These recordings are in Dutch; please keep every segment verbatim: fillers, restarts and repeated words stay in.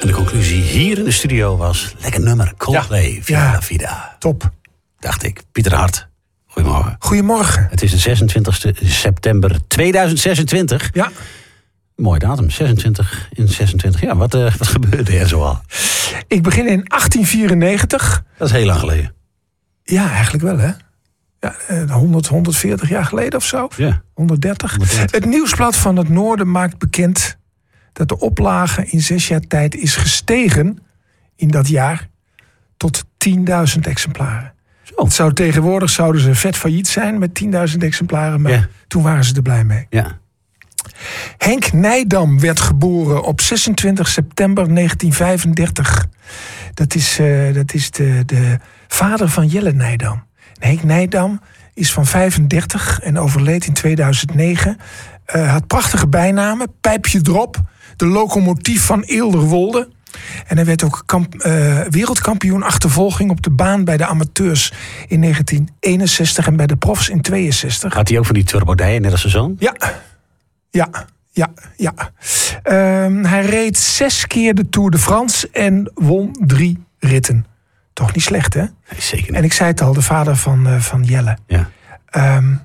de conclusie hier in de studio was... lekker nummer, Coldplay, ja. Viva la Vida. Top. Dacht ik. Pieter Hart, goedemorgen. Goedemorgen. Het is de zesentwintigste september tweeduizend zesentwintig. Ja. Mooi datum, zesentwintig in zesentwintig. Ja, wat, uh, wat gebeurde er zoal? Ik begin in achttien vierennegentig. Dat is heel lang geleden. Ja, eigenlijk wel, hè? Ja, honderd, honderdveertig jaar geleden of zo. Ja. honderddertig. honderddertig. Het Nieuwsblad van het Noorden maakt bekend dat de oplage in zes jaar tijd is gestegen in dat jaar tot tienduizend exemplaren. Zo. Het zou, tegenwoordig zouden ze vet failliet zijn met tienduizend exemplaren, maar Ja. toen waren ze er blij mee. Ja. Henk Nijdam werd geboren op zesentwintig september negentien vijfendertig. Dat is, uh, dat is de, de vader van Jelle Nijdam. En Henk Nijdam is van vijfendertig en overleed in tweeduizend negen. Uh, had prachtige bijnamen. Pijpje Drop, de locomotief van Eelderwolde. En hij werd ook kamp, uh, wereldkampioen achtervolging op de baan bij de amateurs in negentien eenenzestig en bij de profs in tweeënzestig. Had hij ook van die turbodijen, net als zijn zoon? Ja, ja, ja, ja. Um, hij reed zes keer de Tour de France en won drie ritten. Toch niet slecht, hè? Nee, zeker niet. En ik zei het al, de vader van, uh, van Jelle. Ja. Um,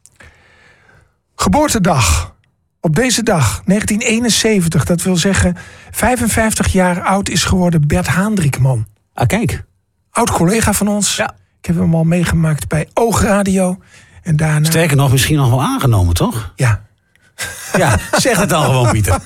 geboortedag. Op deze dag, negentien eenenzeventig, dat wil zeggen vijfenvijftig jaar oud is geworden Bert Haandrikman. Ah, kijk. Oud collega van ons. Ja. Ik heb hem al meegemaakt bij Oogradio. En daarna... Sterker nog, misschien nog wel aangenomen, toch? Ja. Ja, zeg het dan gewoon, Pieter.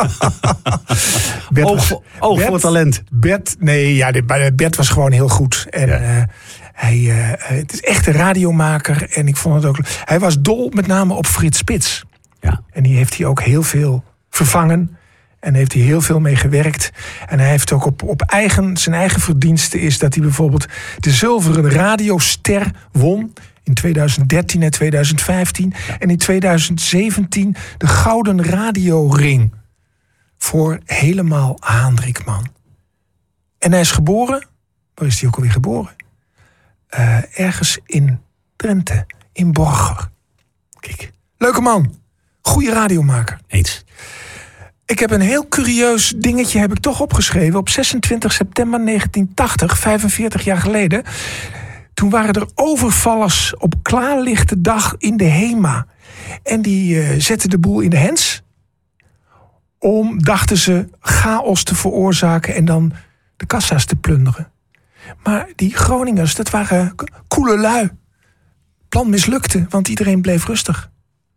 Bert oog was, oog Bert, voor talent. Bert, nee, ja, Bert was gewoon heel goed. En Ja. uh, hij, uh, het is echt een radiomaker. En ik vond het ook... Hij was dol met name op Frits Spits. Ja. En die heeft hij ook heel veel vervangen. En heeft hij heel veel mee gewerkt. En hij heeft ook op, op eigen, zijn eigen verdienste is dat hij bijvoorbeeld de zilveren radioster won in tweeduizend dertien en tweeduizend vijftien. Ja. En in tweeduizend zeventien de Gouden Radioring voor helemaal Haandrikman. En hij is geboren, waar is hij ook alweer geboren? Uh, ergens in Drenthe, in Borger. Kijk, leuke man. Goeie radiomaker. Eens. Ik heb een heel curieus dingetje heb ik toch opgeschreven. Op zesentwintig september negentien tachtig, vijfenveertig jaar geleden. Toen waren er overvallers op klaarlichte dag in de Hema. En die uh, zetten de boel in de hens. Om, dachten ze, chaos te veroorzaken en dan de kassa's te plunderen. Maar die Groningers, dat waren koele lui. Plan mislukte, want iedereen bleef rustig.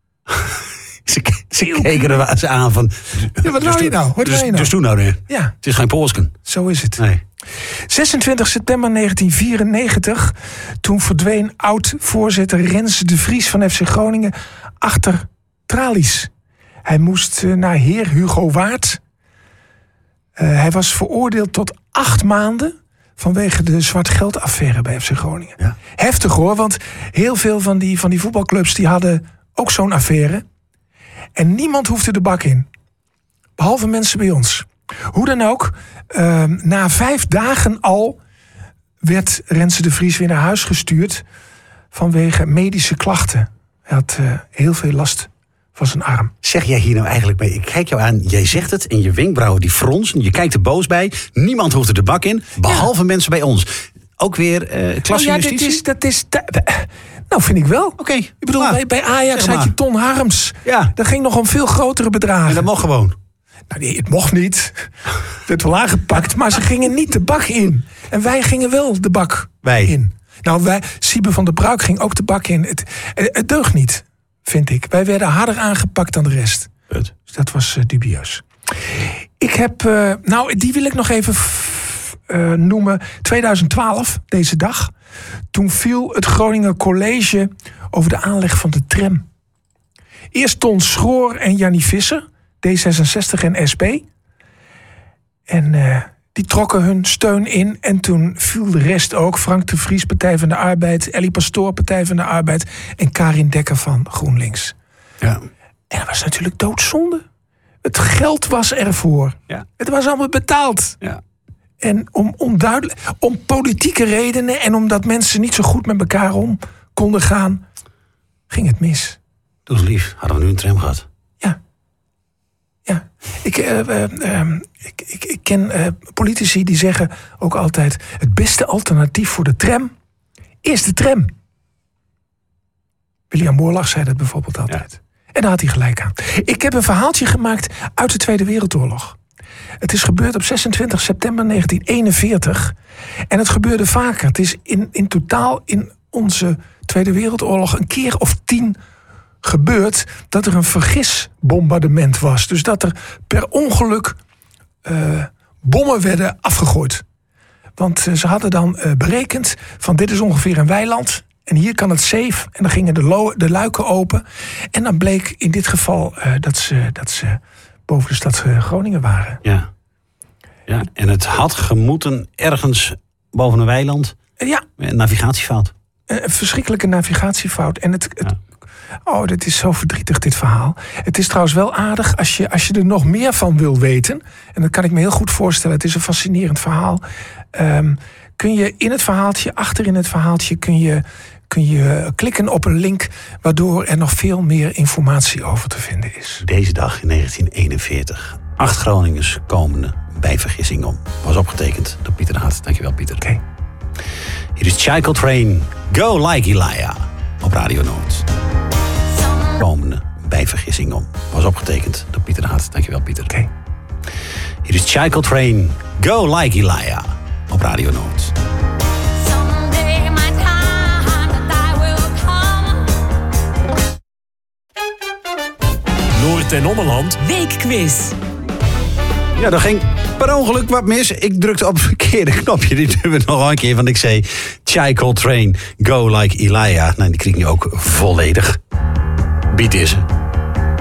Ze, ze keken er ze aan van... Ja, wat wou je nou? Wat dus, wou je nou? Dus toen nou weer. Ja. Het is geen Polsken. Zo is het. Nee. zesentwintig september negentien vierennegentig. Toen verdween oud-voorzitter Rens de Vries van F C Groningen achter tralies. Hij moest uh, naar heer Hugo Waard. Uh, hij was veroordeeld tot acht maanden... vanwege de zwart geldaffaire bij F C Groningen. Ja. Heftig hoor, want heel veel van die, van die voetbalclubs... die hadden ook zo'n affaire. En niemand hoefde de bak in. Behalve mensen bij ons. Hoe dan ook, uh, na vijf dagen al... werd Renze de Vries weer naar huis gestuurd... vanwege medische klachten. Hij had uh, heel veel last van zijn arm. Zeg jij hier nou eigenlijk mee? Ik kijk jou aan, jij zegt het en je wenkbrauwen die fronsen. Je kijkt er boos bij. Niemand hoeft er de bak in, behalve ja. mensen bij ons. Ook weer uh, klasse nou ja, justitie? Dit is, dat is, dat, nou, vind ik wel. Oké. Okay. Ik bedoel, ah, bij, bij Ajax had je Ton Harms. Ja. Dat ging nog om veel grotere bedragen. En dat mocht gewoon. Nou, nee, het mocht niet. Het werd wel aangepakt, maar ze gingen niet de bak in. En wij gingen wel de bak wij. in. Nou, wij, Siebe van der Bruik ging ook de bak in. Het, het deugt niet, vind ik. Wij werden harder aangepakt dan de rest. Punt. Dus dat was uh, dubieus. Ik heb, uh, nou, die wil ik nog even f- uh, noemen. tweeduizend twaalf, deze dag. Toen viel het Groninger College over de aanleg van de tram. Eerst Ton Schroor en Jannie Visser, D zesenzestig en S P. En uh, die trokken hun steun in. En toen viel de rest ook. Frank de Vries, Partij van de Arbeid. Ellie Pastoor, Partij van de Arbeid. En Karin Dekker van GroenLinks. Ja. En dat was natuurlijk doodzonde. Het geld was ervoor. Ja. Het was allemaal betaald. Ja. En om, onduidelijk, om politieke redenen en omdat mensen niet zo goed met elkaar om konden gaan, ging het mis. Doe eens lief, hadden we nu een tram gehad. Ja. Ja, ik, uh, uh, uh, ik, ik, ik ken uh, politici die zeggen ook altijd... het beste alternatief voor de tram is de tram. William Moorlach zei dat bijvoorbeeld altijd. Ja. En daar had hij gelijk aan. Ik heb een verhaaltje gemaakt uit de Tweede Wereldoorlog. Het is gebeurd op zesentwintig september negentien eenenveertig. En het gebeurde vaker. Het is in, in totaal in onze Tweede Wereldoorlog een keer of tien gebeurd dat er een vergisbombardement was. Dus dat er per ongeluk uh, bommen werden afgegooid. Want uh, ze hadden dan uh, berekend van dit is ongeveer een weiland. En hier kan het safe. En dan gingen de, lo- de luiken open. En dan bleek in dit geval uh, dat, ze, dat ze boven de stad uh, Groningen waren. Ja. Ja, en het had gemoeten ergens boven een weiland. Uh, ja. Een navigatiefout. Uh, een verschrikkelijke navigatiefout. En het... het ja. Oh, dit is zo verdrietig, dit verhaal. Het is trouwens wel aardig als je, als je er nog meer van wil weten. En dat kan ik me heel goed voorstellen. Het is een fascinerend verhaal. Um, kun je in het verhaaltje, achter in het verhaaltje... kun je, kun je klikken op een link... waardoor er nog veel meer informatie over te vinden is. Deze dag in negentien eenenveertig. Acht Groningers komen bij vergissing om. Was opgetekend door Pieter de Hart. Dankjewel, Pieter. Oké. Okay. Hier is Child Train. Go Like Elijah. Op Radio Noord. Komende bij vergissing om. Was opgetekend door Pieter de Hart. Dankjewel, Pieter. Oké. Okay. Hier is Child Train. Go Like Elijah. Op Radio Noord. Noord- en Ommeland Weekquiz. Ja, dat ging per ongeluk wat mis. Ik drukte op het verkeerde knopje. Dit doen we nog een keer. Want ik zei Child Train. Go Like Elijah. Nou, die kreeg ik nu ook volledig. Beat is.